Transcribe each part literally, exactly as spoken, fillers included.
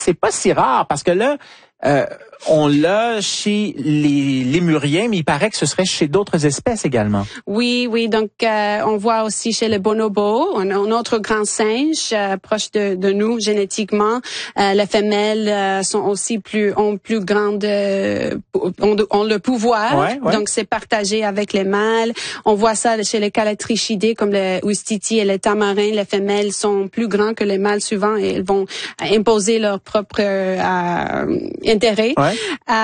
c'est pas si rare parce que là, euh, on l'a chez les lémuriens, mais il paraît que ce serait chez d'autres espèces également. Oui, oui. Donc, euh, on voit aussi chez les bonobos, un, un autre grand singe euh, proche de, de nous génétiquement. Euh, les femelles euh, sont aussi plus ont plus grande euh, ont, ont le pouvoir. Ouais, ouais. Donc, c'est partagé avec les mâles. On voit ça chez les calatrichidés comme les oustitis et les tamarins. Les femelles sont plus grands que les mâles souvent et elles vont imposer leur propre euh, intérêt. Ouais.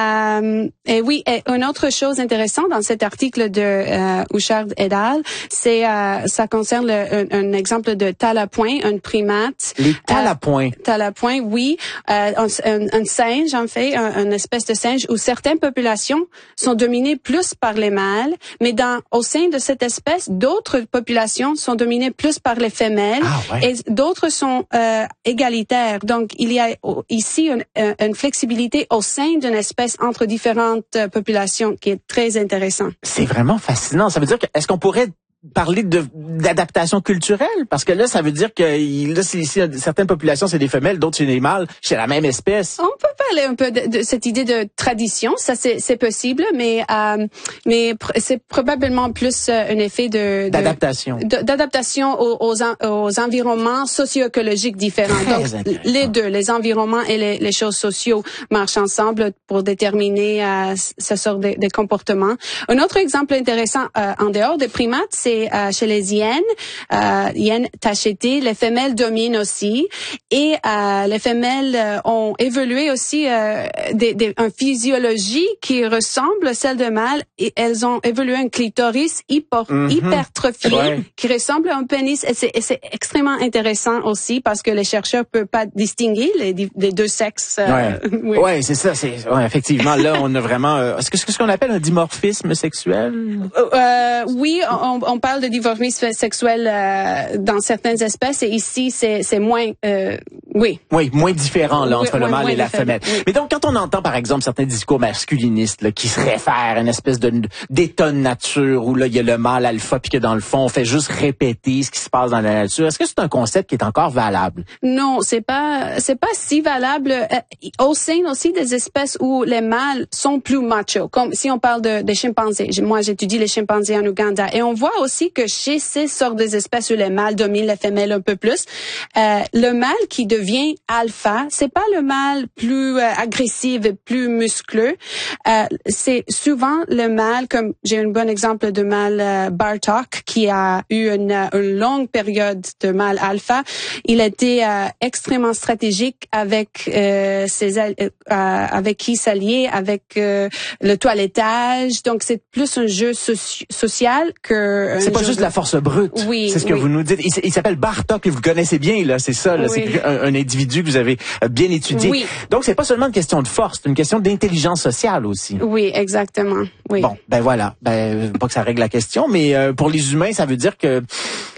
Euh, et oui, et une autre chose intéressante dans cet article de euh, Houchard et al., c'est euh, ça concerne le, un, un exemple de talapoin, un primate. Les talapoins. Euh, talapoin, oui, euh, un, un, un singe en fait, un, une espèce de singe où certaines populations sont dominées plus par les mâles, mais dans au sein de cette espèce, d'autres populations sont dominées plus par les femelles ah, ouais. et d'autres sont euh, égalitaires. Donc, il y a ici une, une flexibilité au sein d'une espèce entre différentes euh, populations qui est très intéressant. C'est vraiment fascinant. Ça veut dire que, est-ce qu'on pourrait parler de d'adaptation culturelle? Parce que là, ça veut dire que là, si, si certaines populations, c'est des femelles, d'autres, c'est des mâles, chez la même espèce. On peut parler un peu de, de cette idée de tradition. Ça, c'est, c'est possible, mais euh, mais pr- c'est probablement plus euh, un effet de... de d'adaptation. De, d'adaptation aux, aux, en, aux environnements socio-écologiques différents. Très Donc, les deux, les environnements et les, les choses sociaux marchent ensemble pour déterminer euh, ce sort de, de comportements. Un autre exemple intéressant euh, en dehors des primates, c'est Euh, chez les hyènes, euh, hyènes tachetées, les femelles dominent aussi et euh, les femelles euh, ont évolué aussi euh, des, des, une physiologie qui ressemble à celle de mâles et elles ont évolué un clitoris hyper, mm-hmm. hypertrophié ouais. qui ressemble à un pénis et c'est, et c'est extrêmement intéressant aussi parce que les chercheurs peuvent pas distinguer les, les deux sexes. Euh, ouais. oui, ouais, c'est ça. C'est ouais, effectivement là on a vraiment. Euh, est-ce que c'est ce qu'on appelle un dimorphisme sexuel? Euh, oui, on, on parle de dimorphisme sexuel euh, dans certaines espèces et ici c'est c'est moins euh, oui. Oui, moins différent là entre oui, le mâle et la différent. femelle. Oui. Mais donc quand on entend par exemple certains discours masculinistes là, qui se réfèrent à une espèce de d'état de nature où là il y a le mâle alpha puis que dans le fond on fait juste répéter ce qui se passe dans la nature, est-ce que c'est un concept qui est encore valable? Non, c'est pas c'est pas si valable euh, au sein aussi des espèces où les mâles sont plus machos. Comme si on parle de des chimpanzés. Moi j'étudie les chimpanzés en Ouganda et on voit aussi que chez ces sortes d'espèces où les mâles dominent les femelles un peu plus, euh, le mâle qui devient alpha, c'est pas le mâle plus euh, agressif et plus muscleux. Euh, c'est souvent le mâle, comme j'ai un bon exemple de mâle euh, Bartok qui a eu une, une longue période de mâle alpha. Il était euh, extrêmement stratégique avec euh, ses euh, avec qui s'allier, avec euh, le toilettage. Donc c'est plus un jeu soci- social que c'est pas juste de la force brute. Oui, c'est ce que oui. vous nous dites. Il, il s'appelle Bartok, que vous connaissez bien, là, c'est ça, là. Oui. C'est un, un individu que vous avez bien étudié. Oui. Donc, c'est pas seulement une question de force, c'est une question d'intelligence sociale aussi. Oui, exactement. Oui. Bon, ben voilà. Ben, pas que ça règle la question, mais euh, pour les humains, ça veut dire que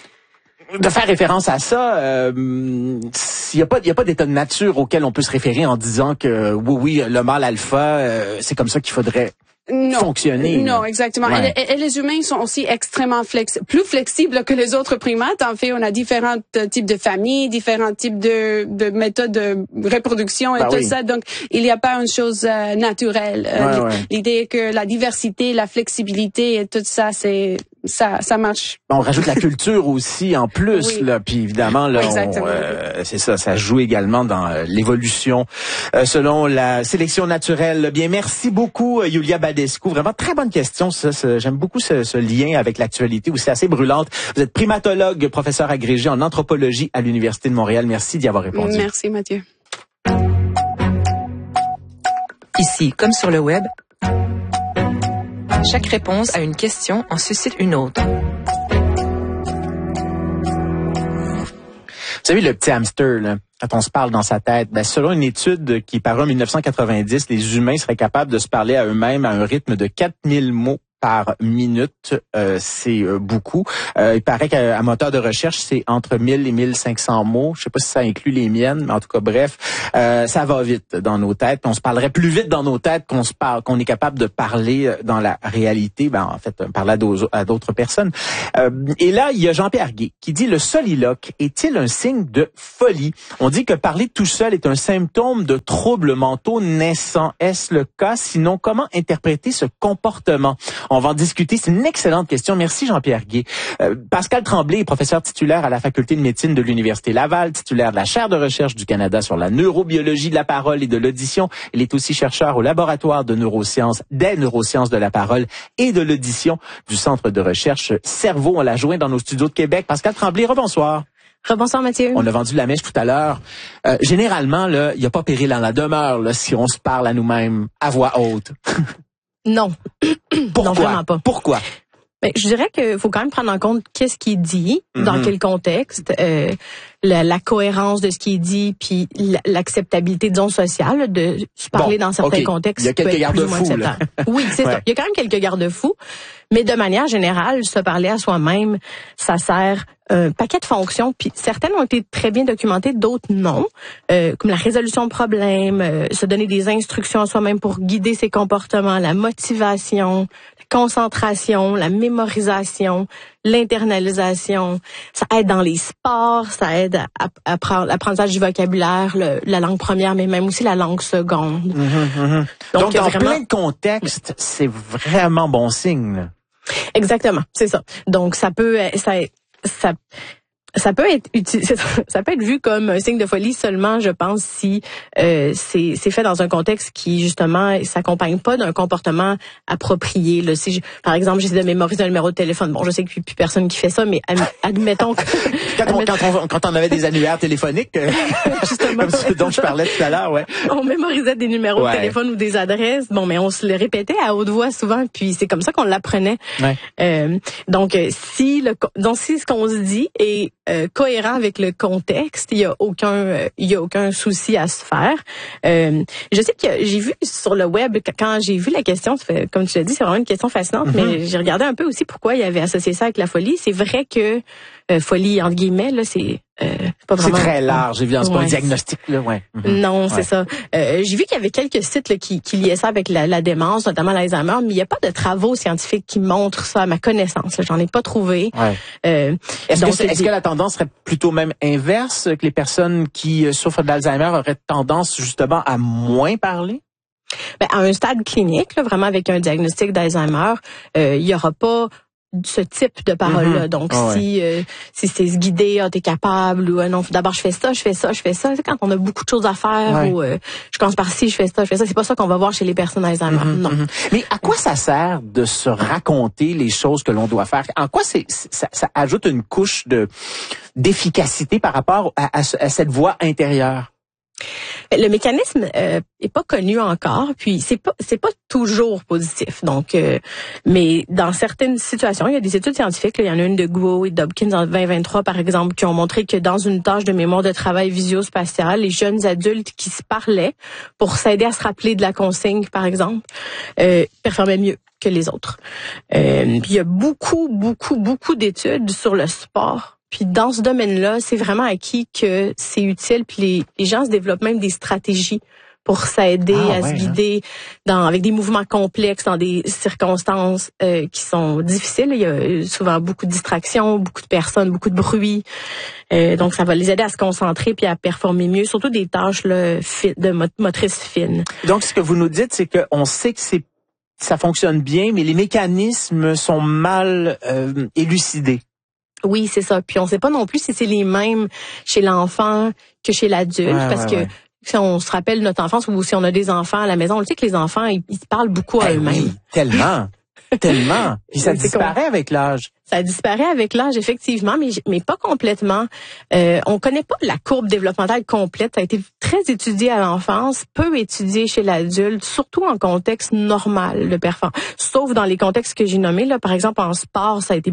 de faire référence à ça, euh, il n'y a pas, il y a pas d'état de nature auquel on peut se référer en disant que oui, oui, le mâle alpha, euh, c'est comme ça qu'il faudrait non, fonctionner. Non, exactement. Ouais. Et, et les humains sont aussi extrêmement flex, plus flexibles que les autres primates. En fait, on a différents types de familles, différents types de, de méthodes de reproduction et bah tout oui. ça. Donc, il n'y a pas une chose euh, naturelle. Ouais, euh, ouais. L'idée est que la diversité, la flexibilité et tout ça, c'est ça, ça marche. On rajoute la culture aussi en plus, oui. là. Puis évidemment, là, Exactement. on, euh, c'est ça, ça joue également dans euh, l'évolution euh, selon la sélection naturelle. Bien, merci beaucoup, Iulia Badescu. Vraiment très bonne question. Ça, ça, j'aime beaucoup ce, ce lien avec l'actualité où c'est assez brûlante. Vous êtes primatologue, professeur agrégé en anthropologie à l'Université de Montréal. Merci d'y avoir répondu. Merci, Mathieu. Ici, comme sur le web, chaque réponse à une question en suscite une autre. Vous savez, le petit hamster, là, quand on se parle dans sa tête, ben, selon une étude qui est parue en dix-neuf cent quatre-vingt-dix, les humains seraient capables de se parler à eux-mêmes à un rythme de quatre mille mots par minute. Euh, c'est euh, beaucoup. Euh, il paraît qu'à moteur de recherche, c'est entre mille et mille cinq cents mots. Je sais pas si ça inclut les miennes, mais en tout cas, bref, euh, ça va vite dans nos têtes. On se parlerait plus vite dans nos têtes qu'on se parle, qu'on est capable de parler dans la réalité. Ben, en fait, parler à d'autres personnes. Euh, et là, il y a Jean-Pierre Gué qui dit: le soliloque est-il un signe de folie? On dit que parler tout seul est un symptôme de troubles mentaux naissants. Est-ce le cas? Sinon, comment interpréter ce comportement? On va en discuter. C'est une excellente question. Merci Jean-Pierre Gué. Euh, Pascal Tremblay est professeur titulaire à la Faculté de médecine de l'Université Laval, titulaire de la chaire de recherche du Canada sur la neurobiologie de la parole et de l'audition. Il est aussi chercheur au laboratoire de neurosciences, des neurosciences de la parole et de l'audition du Centre de recherche Cerveau. On l'a joint dans nos studios de Québec. Pascal Tremblay, rebonsoir. Rebonsoir Mathieu. On a vendu la mèche tout à l'heure. Euh, généralement, là, il n'y a pas péril dans la demeure là, si on se parle à nous-mêmes à voix haute. Non. Pourquoi? Non, vraiment pas. Pourquoi? Ben, je dirais qu'il faut quand même prendre en compte qu'est-ce qui est dit, mm-hmm. dans quel contexte, euh, la, la cohérence de ce qui est dit, puis l'acceptabilité, disons, sociale de se parler bon, dans certains okay. contextes. Il y a quelques garde-fous, là. Oui, c'est ouais. ça. Il y a quand même quelques garde-fous, mais de manière générale, se parler à soi-même, ça sert un paquet de fonctions, puis certaines ont été très bien documentées, d'autres non, euh, comme la résolution de problèmes, euh, se donner des instructions à soi-même pour guider ses comportements, la motivation, la concentration, la mémorisation, l'internalisation. Ça aide dans les sports, ça aide à, à apprendre l'apprentissage du vocabulaire, le, la langue première, mais même aussi la langue seconde. Mmh, mmh. Donc, Donc dans vraiment... plein de contextes, c'est vraiment bon signe. Là. Exactement, c'est ça. Donc ça peut, ça ça ça peut être utilisé, ça peut être vu comme un signe de folie seulement, je pense, si euh, c'est c'est fait dans un contexte qui justement s'accompagne pas d'un comportement approprié. Là, si je, par exemple, j'essaie de mémoriser un numéro de téléphone, bon, je sais qu'il n'y a plus personne qui fait ça, mais admettons que quand, on, quand, on, quand on avait des annuaires téléphoniques, justement, comme ce dont je parlais tout à l'heure, ouais, on mémorisait des numéros ouais. de téléphone ou des adresses. Bon, mais on se les répétait à haute voix souvent, puis c'est comme ça qu'on l'apprenait. Ouais. Euh, donc, si le donc si ce qu'on se dit est Euh, cohérent avec le contexte, il y a aucun euh, il y a aucun souci à se faire. Euh, je sais que j'ai vu sur le web quand j'ai vu la question, comme tu l'as dit, c'est vraiment une question fascinante, mm-hmm. mais j'ai regardé un peu aussi pourquoi il avait associé ça avec la folie. C'est vrai que euh, folie entre guillemets là, c'est euh, pas vraiment. C'est très large. J'ai vu c'est ouais. pas un diagnostic là, ouais. Mm-hmm. Non, ouais. c'est ça. Euh, j'ai vu qu'il y avait quelques sites là, qui, qui liaient ça avec la, la démence, notamment l'Alzheimer, mais il n'y a pas de travaux scientifiques qui montrent ça à ma connaissance. Là. J'en ai pas trouvé. Ouais. Euh, est-ce donc, que, est-ce que la tendance serait plutôt même inverse, que les personnes qui souffrent d'Alzheimer auraient tendance justement à moins parler? Ben, à un stade clinique, là, vraiment avec un diagnostic d'Alzheimer, euh, il y aura pas ce type de parole-là. Mm-hmm. Donc, oh, si ouais. euh, si c'est se guider, ah, t'es capable, ou euh, non, d'abord je fais ça, je fais ça, je fais ça. C'est quand on a beaucoup de choses à faire, ouais. ou euh, je commence par ci, je fais ça, je fais ça. C'est pas ça qu'on va voir chez les personnes Alzheimer. Mm-hmm. Non. Mm-hmm. Mais à quoi ça sert de se raconter les choses que l'on doit faire? En quoi c'est ça, ça ajoute une couche de d'efficacité par rapport à, à, à cette voix intérieure? Le mécanisme euh, est pas connu encore, puis c'est pas c'est pas toujours positif. Donc, euh, mais dans certaines situations, il y a des études scientifiques. Là, il y en a une de Guo et Dobkins en vingt vingt-trois, par exemple, qui ont montré que dans une tâche de mémoire de travail visio-spatiale, les jeunes adultes qui se parlaient pour s'aider à se rappeler de la consigne, par exemple, euh, performaient mieux que les autres. Euh, puis il y a beaucoup, beaucoup, beaucoup d'études sur le sport. Puis dans ce domaine-là, c'est vraiment acquis que c'est utile. Puis les, les gens se développent même des stratégies pour s'aider ah, à ouais, se guider hein. dans avec des mouvements complexes, dans des circonstances euh, qui sont difficiles. Il y a souvent beaucoup de distractions, beaucoup de personnes, beaucoup de bruit. Euh, donc ça va les aider à se concentrer puis à performer mieux, surtout des tâches là, fi- de mot- motrices fines. Donc ce que vous nous dites, c'est qu'on sait que c'est ça fonctionne bien, mais les mécanismes sont mal euh, élucidés. Oui, c'est ça. Puis on sait pas non plus si c'est les mêmes chez l'enfant que chez l'adulte, ouais, parce ouais, que ouais. si on se rappelle notre enfance ou si on a des enfants à la maison, on le sait que les enfants, ils, ils parlent beaucoup à hey, eux-mêmes. Oui, tellement, tellement. Puis ça c'est disparaît con. avec l'âge. Ça disparaît avec l'âge, effectivement, mais mais pas complètement. Euh, on connaît pas la courbe développementale complète. Ça a été très étudié à l'enfance, peu étudié chez l'adulte, surtout en contexte normal de performance. Sauf dans les contextes que j'ai nommés, là, par exemple en sport, ça a été